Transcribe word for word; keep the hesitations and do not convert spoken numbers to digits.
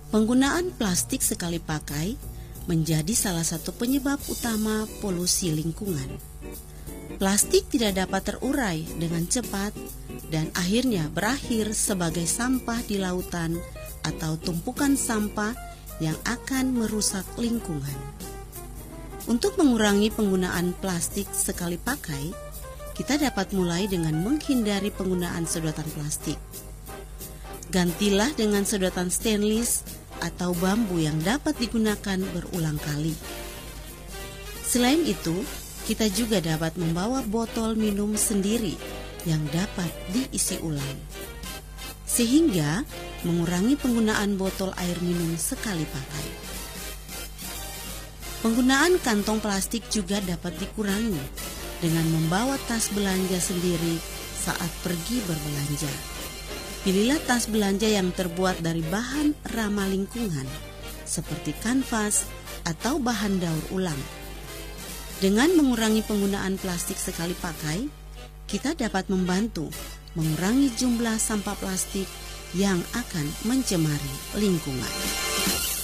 Penggunaan plastik sekali pakai menjadi salah satu penyebab utama polusi lingkungan. Plastik tidak dapat terurai dengan cepat dan akhirnya berakhir sebagai sampah di lautan atau tumpukan sampah yang akan merusak lingkungan. Untuk mengurangi penggunaan plastik sekali pakai, kita dapat mulai dengan menghindari penggunaan sedotan plastik. Gantilah dengan sedotan stainless atau bambu yang dapat digunakan berulang kali. Selain itu, kita juga dapat membawa botol minum sendiri yang dapat diisi ulang, sehingga mengurangi penggunaan botol air minum sekali pakai. Penggunaan kantong plastik juga dapat dikurangi dengan membawa tas belanja sendiri saat pergi berbelanja. Pilihlah tas belanja yang terbuat dari bahan ramah lingkungan, seperti kanvas atau bahan daur ulang. Dengan mengurangi penggunaan plastik sekali pakai, kita dapat membantu mengurangi jumlah sampah plastik yang akan mencemari lingkungan.